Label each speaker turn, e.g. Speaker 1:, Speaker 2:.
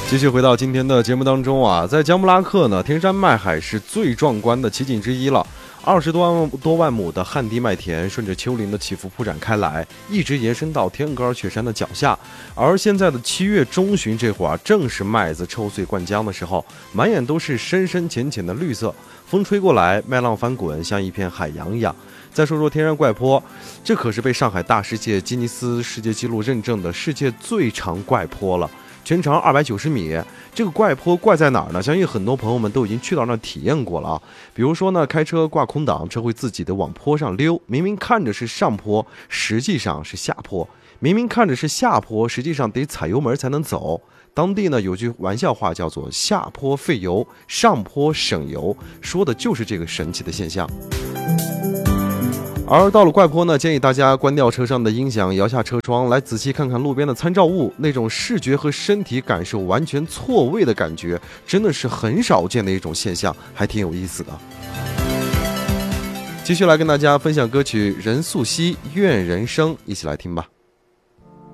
Speaker 1: 继续回到今天的节目当中啊，在江布拉克呢，天山麦海是最壮观的奇景之一了。20多万亩的旱地麦田顺着丘陵的起伏铺展开来，一直延伸到天鹅尔雪山的脚下。而现在的7月中旬这会儿，正是麦子抽穗灌浆的时候，满眼都是深深浅浅的绿色。风吹过来，麦浪翻滚，像一片海洋一样。再说说天然怪坡，这可是被上海大世界吉尼斯世界纪录认证的世界最长怪坡了。全长290米，这个怪坡怪在哪儿呢？相信很多朋友们都已经去到那儿体验过了啊。比如说呢，开车挂空挡，车会自己的往坡上溜，明明看着是上坡，实际上是下坡；明明看着是下坡，实际上得踩油门才能走。当地呢有句玩笑话叫做"下坡费油，上坡省油"，说的就是这个神奇的现象。而到了怪坡呢，建议大家关掉车上的音响，摇下车窗，来仔细看看路边的参照物，那种视觉和身体感受完全错位的感觉，真的是很少见的一种现象，还挺有意思的。继续来跟大家分享歌曲任素汐《愿人生》，一起来听吧。